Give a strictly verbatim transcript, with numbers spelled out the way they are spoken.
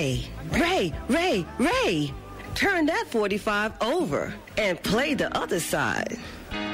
Ray, Ray, Ray, Ray, turn that forty-five over and play the other side.